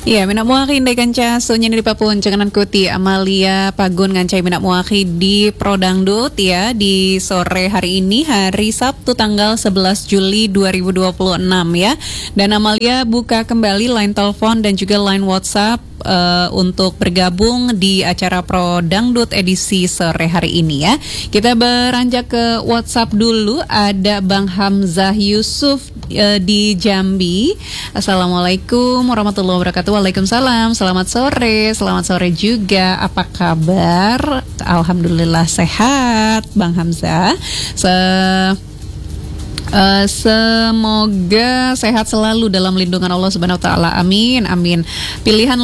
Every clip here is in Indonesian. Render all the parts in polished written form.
Ya, minak muaki indai kanca sunyi di Papun jangan kuti Amalia Pagun ngancai minak muaki di Prodangdut ya di sore hari ini hari Sabtu tanggal 11 Juli 2026 ya. Dan Amalia buka kembali line telepon dan juga line WhatsApp untuk bergabung di acara Prodangdut edisi sore hari ini ya. Kita beranjak ke WhatsApp dulu. Ada Bang Hamzah Yusuf di Jambi. Assalamualaikum warahmatullahi wabarakatuh. Waalaikumsalam. Selamat sore juga. Apa kabar? Alhamdulillah sehat, Bang Hamzah. Semoga sehat selalu dalam lindungan Allah Subhanahu wa taala. Amin, amin. Pilihkan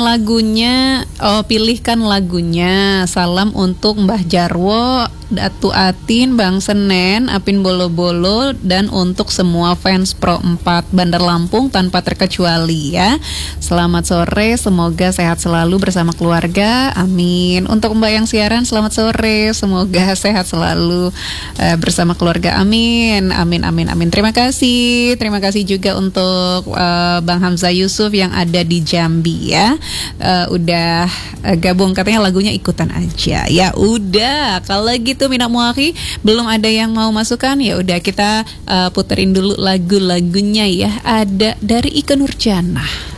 lagunya. Salam untuk Mbah Jarwo, Datu Atin, Bang Senen, Apin Bolo-Bolo, dan untuk semua fans Pro 4 Bandar Lampung tanpa terkecuali ya. Selamat sore, semoga sehat selalu bersama keluarga. Amin. Untuk Mbak yang siaran, selamat sore, semoga sehat selalu bersama keluarga. Amin, amin, amin, amin. Terima kasih juga untuk Bang Hamzah Yusuf yang ada di Jambi ya. Udah gabung, katanya lagunya ikutan aja. Ya udah, kalau gitu Minak Muaki belum ada yang mau masukkan, ya udah kita puterin dulu lagu-lagunya ya. Ada dari Ika Nurjanah.